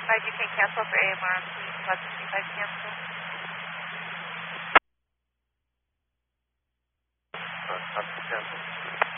You can cancel for AMR, please. 555 cancel. 5 cancel.